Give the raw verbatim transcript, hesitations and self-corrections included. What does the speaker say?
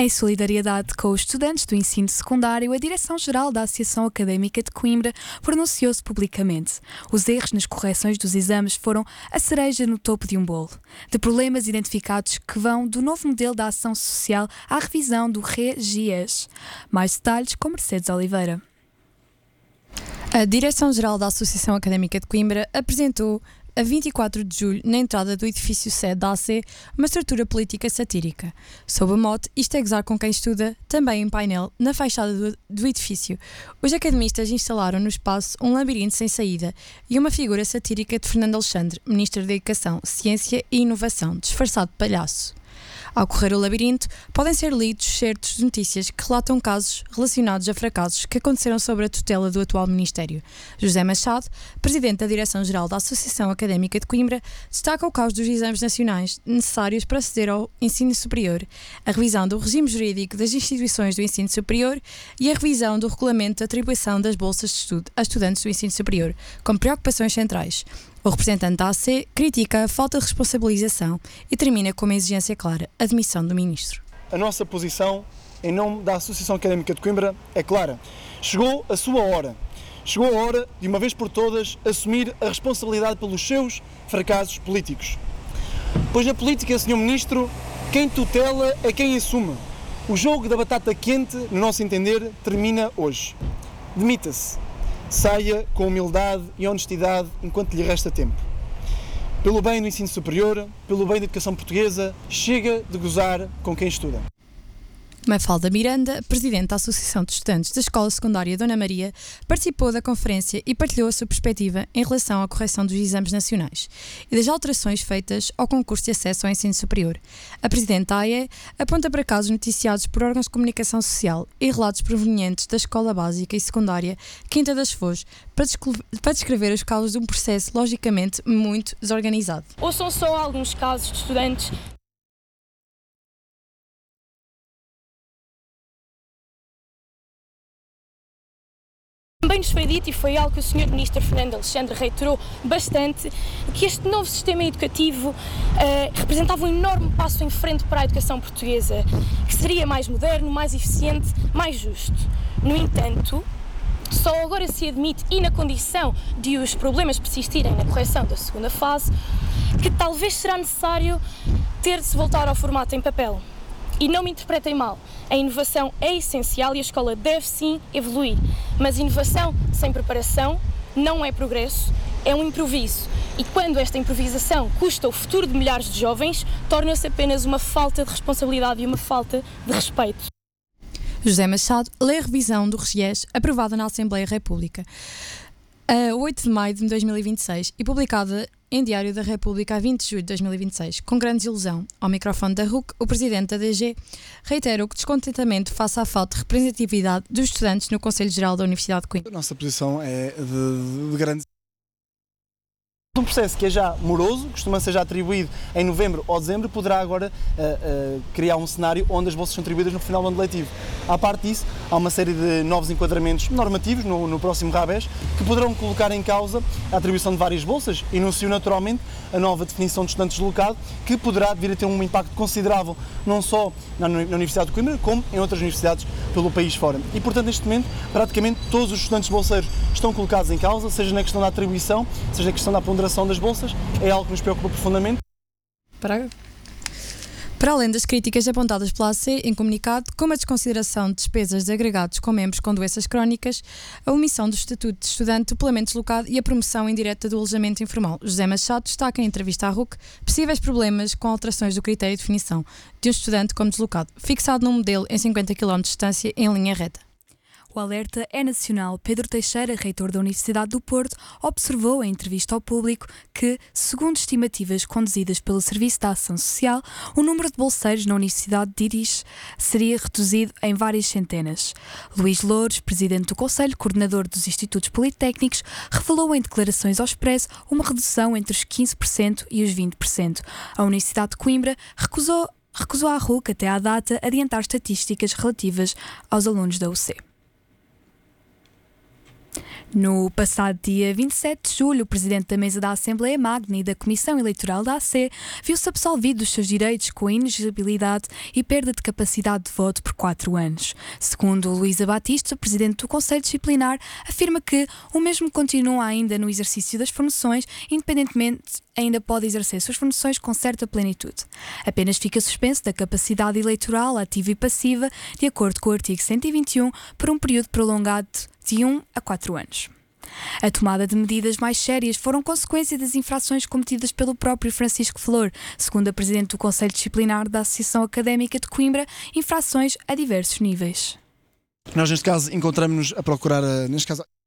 Em solidariedade com os estudantes do ensino secundário, a Direção-Geral da Associação Académica de Coimbra pronunciou-se publicamente. Os erros nas correções dos exames foram a cereja no topo de um bolo, de problemas identificados que vão do novo modelo da ação social à revisão do REGIES. Mais detalhes com Mercedes Oliveira. A Direção-Geral da Associação Académica de Coimbra apresentou a vinte e quatro de julho, na entrada do edifício sede da A C, uma estrutura política satírica. Sob o mote "Isto é gozar com quem estuda", também em painel, na fachada do, do edifício, os academistas instalaram no espaço um labirinto sem saída e uma figura satírica de Fernando Alexandre, Ministro da Educação, Ciência e Inovação, disfarçado de palhaço. Ao correr o labirinto, podem ser lidos certos de notícias que relatam casos relacionados a fracassos que aconteceram sob a tutela do atual Ministério. José Machado, presidente da Direção-Geral da Associação Académica de Coimbra, destaca o caos dos exames nacionais necessários para aceder ao ensino superior, a revisão do regime jurídico das instituições do ensino superior e a revisão do regulamento de atribuição das bolsas de estudo a estudantes do ensino superior, com preocupações centrais. O representante da A C critica a falta de responsabilização e termina com uma exigência clara: a demissão do Ministro. A nossa posição, em nome da Associação Académica de Coimbra, é clara. Chegou a sua hora. Chegou a hora, de uma vez por todas, assumir a responsabilidade pelos seus fracassos políticos. Pois na política, senhor Ministro, quem tutela é quem assume. O jogo da batata quente, no nosso entender, termina hoje. Demita-se. Saia com humildade e honestidade enquanto lhe resta tempo. Pelo bem do ensino superior, pelo bem da educação portuguesa, chega de gozar com quem estuda. Mafalda Miranda, presidente da Associação de Estudantes da Escola Secundária Dona Maria, participou da conferência e partilhou a sua perspectiva em relação à correção dos exames nacionais e das alterações feitas ao concurso de acesso ao ensino superior. A presidente da A E aponta para casos noticiados por órgãos de comunicação social e relatos provenientes da Escola Básica e Secundária Quinta das Foz para, para descrever os causos de um processo logicamente muito desorganizado. Ou são só alguns casos de estudantes Também nos foi dito, e foi algo que o senhor Ministro Fernando Alexandre reiterou bastante, que este novo sistema educativo eh, representava um enorme passo em frente para a educação portuguesa, que seria mais moderno, mais eficiente, mais justo. No entanto, só agora se admite, e na condição de os problemas persistirem na correção da segunda fase, que talvez será necessário ter de se voltar ao formato em papel. E não me interpretem mal, a inovação é essencial e a escola deve sim evoluir, mas inovação sem preparação não é progresso, é um improviso. E quando esta improvisação custa o futuro de milhares de jovens, torna-se apenas uma falta de responsabilidade e uma falta de respeito. José Machado lê a revisão do REGIES aprovada na Assembleia da República a oito de maio de dois mil e vinte e seis e publicada em Diário da República a vinte de julho de dois mil e vinte e seis. Com grande desilusão, ao microfone da R U C, o presidente da D G reitera o descontentamento face à falta de representatividade dos estudantes no Conselho Geral da Universidade de Coimbra. A nossa posição é de, de grande... Um processo que é já moroso, costuma ser já atribuído em novembro ou dezembro, poderá agora uh, uh, criar um cenário onde as bolsas são atribuídas no final do ano letivo. À parte disso, há uma série de novos enquadramentos normativos no, no próximo RABES que poderão colocar em causa a atribuição de várias bolsas e enunciou naturalmente a nova definição de estudantes deslocado, que poderá vir a ter um impacto considerável não só na, na Universidade de Coimbra, como em outras universidades pelo país fora. E, portanto, neste momento, praticamente todos os estudantes bolseiros estão colocados em causa, seja na questão da atribuição, seja na questão da ponderação das bolsas, é algo que nos preocupa profundamente. Para, para além das críticas apontadas pela A C em comunicado, como a desconsideração de despesas de agregados com membros com doenças crónicas, a omissão do estatuto de estudante, do suplemento deslocado e a promoção indireta do alojamento informal. José Machado destaca em entrevista à R U C possíveis problemas com alterações do critério de definição de um estudante como deslocado, fixado num modelo em cinquenta quilómetros de distância em linha reta. O alerta é nacional. Pedro Teixeira, reitor da Universidade do Porto, observou em entrevista ao público que, segundo estimativas conduzidas pelo Serviço da Ação Social, o número de bolseiros na Universidade de Iris seria reduzido em várias centenas. Luís Louros, presidente do Conselho, coordenador dos Institutos Politécnicos, revelou em declarações ao Expresso uma redução entre os quinze por cento e os vinte por cento. A Universidade de Coimbra recusou, recusou à R U C até à data adiantar estatísticas relativas aos alunos da U C. No passado dia vinte e sete de julho, o presidente da mesa da Assembleia Magna e da Comissão Eleitoral da A C viu-se absolvido dos seus direitos com a inexigibilidade e perda de capacidade de voto por quatro anos. Segundo Luísa Batista, presidente do Conselho Disciplinar, afirma que o mesmo continua ainda no exercício das funções, independentemente ainda pode exercer suas funções com certa plenitude. Apenas fica suspenso da capacidade eleitoral ativa e passiva, de acordo com o artigo cento e vinte e um, por um período prolongado de um a quatro anos. A tomada de medidas mais sérias foram consequência das infrações cometidas pelo próprio Francisco Flor, segundo a presidente do Conselho Disciplinar da Associação Académica de Coimbra, infrações a diversos níveis. Nós, neste caso, encontramos-nos a procurar, neste caso,